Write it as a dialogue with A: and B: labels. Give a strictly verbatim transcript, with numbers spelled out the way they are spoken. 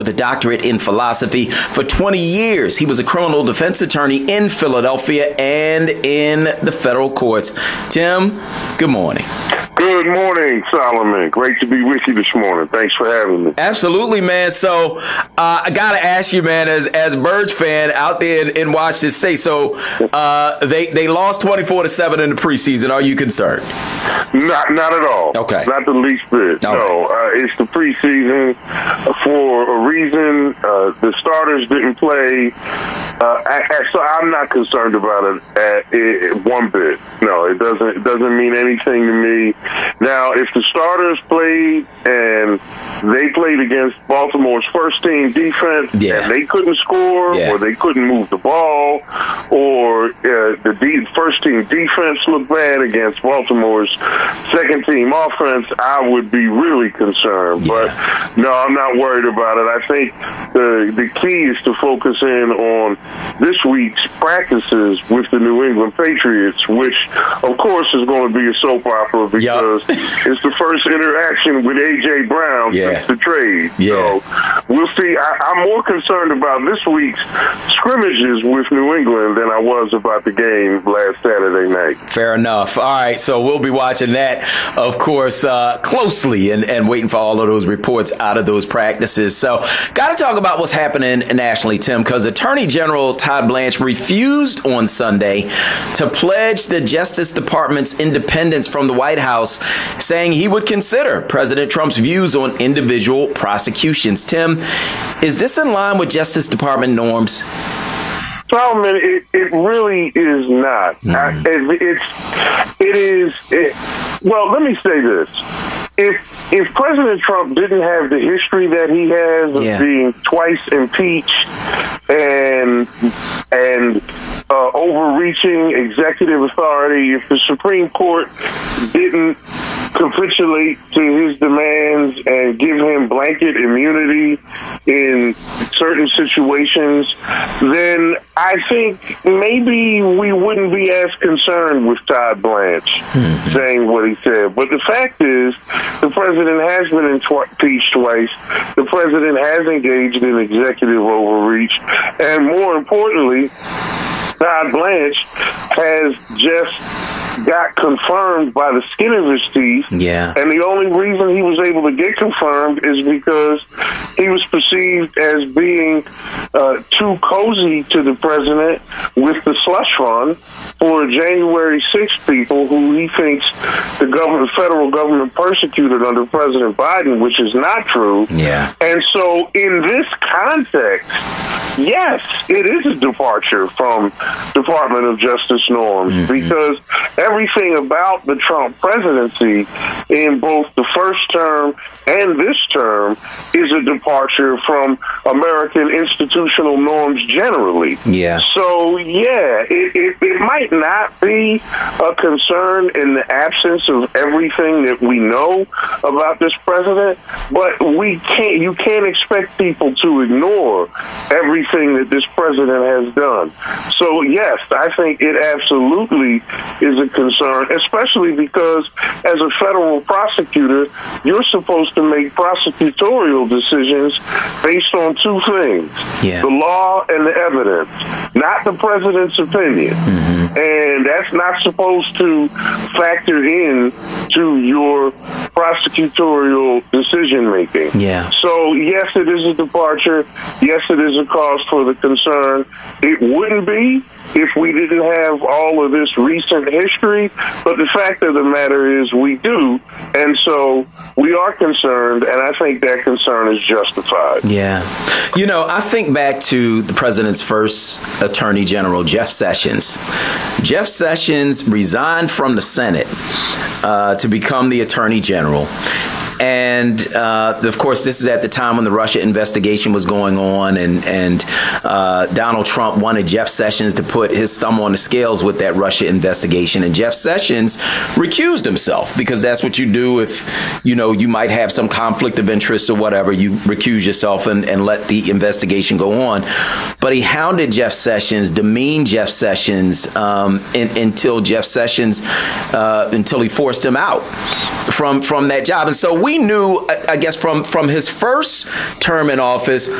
A: with a doctorate in philosophy. For twenty years, he was a criminal defense attorney in Philadelphia and in the federal courts. Tim, good morning.
B: Good morning, Solomon. Great to be with you this morning. Thanks for having me.
A: Absolutely, man. So uh, I got to ask you, man, as as a Birds fan out there in, in Washington State, so uh, they, they lost twenty-four to seven in the preseason. Are you concerned?
B: Not not at all.
A: Okay.
B: Not the least bit.
A: All
B: no,
A: right.
B: uh, it's the preseason for a reason. Uh, the starters didn't play. Uh, I, I, so I'm not concerned about it at, it one bit. No, it doesn't. It doesn't mean anything to me. Now, if the starters played and they played against Baltimore's first team defense,
A: yeah.
B: and they couldn't score,
A: yeah.
B: or they couldn't move the ball, or uh, the de- first team defense looked bad against Baltimore's second team offense, I would be really concerned.
A: Yeah.
B: But no, I'm not worried about it. I think the the key is to focus in on this week's practices with the New England Patriots, which, of course, is going to be a soap opera because yep. it's the first interaction with A J. Brown
A: yeah.
B: since the trade.
A: Yeah.
B: So we'll see. I, I'm more concerned about this week's scrimmages with New England than I was about the game last Saturday night.
A: Fair enough. All right, so we'll be watching that, of course, uh, closely and, and waiting for all of those reports out of those practices. So got to talk about what's happening nationally, Tim, because Attorney General Todd Blanche refused on Sunday to pledge the Justice Department's independence from the White House, saying he would consider President Trump's views on individual prosecutions. Tim, is this in line with Justice Department norms?
B: Solomon, it, it really is not. Mm. I, it, it's, it is, it, well, let me say this. If if President Trump didn't have the history that he has of yeah. being twice impeached and and uh, overreaching executive authority, if the Supreme Court didn't capitulate to his demands and give him blanket immunity in certain situations, then I think maybe we wouldn't be as concerned with Todd Blanche mm-hmm. saying what he said. But the fact is, the president has been impeached twice. The president has engaged in executive overreach. And more importantly, Todd Blanche has just got confirmed by the skin of his teeth.
A: Yeah.
B: And the only reason he was able to get confirmed is because he was perceived as being uh, too cozy to the president with the slush fund for January sixth people who he thinks the government, federal government persecuted under President Biden, which is not true.
A: Yeah.
B: And so in this context, yes, it is a departure from Department of Justice norms mm-hmm. because everything about the Trump presidency in both the first term and this term is a departure from American institutional norms generally.
A: Yeah.
B: So, yeah, it, it, it might not be a concern in the absence of everything that we know about this president, but we can't. You can't expect people to ignore everything that this president has done. So, yes, I think it absolutely is a concern, especially because as a federal prosecutor, you're supposed to make prosecutorial decisions based on two things,
A: yeah.
B: the law and the evidence, not the president's opinion. Mm-hmm. And that's not supposed to factor in to your prosecutorial decision-making.
A: Yeah.
B: So, yes, it is a departure. Yes, it is a cause for the concern. It wouldn't be if we didn't have all of this recent history, but the fact of the matter is we do, and so we are concerned, and I think that concern is justified.
A: Yeah. You know, I think back to the president's first attorney general, Jeff Sessions. Jeff Sessions resigned from the Senate uh, to become the attorney general. And, uh, of course, this is at the time when the Russia investigation was going on, and, and uh, Donald Trump wanted Jeff Sessions to put his thumb on the scales with that Russia investigation. And Jeff Sessions recused himself, because that's what you do if, you know, you might have some conflict of interest or whatever. You recuse yourself and, and let the investigation go on. But he hounded Jeff Sessions, demeaned Jeff Sessions um, in, until Jeff Sessions, uh, until he forced him out from, from that job. And so we we knew, I guess, from, from his first term in office,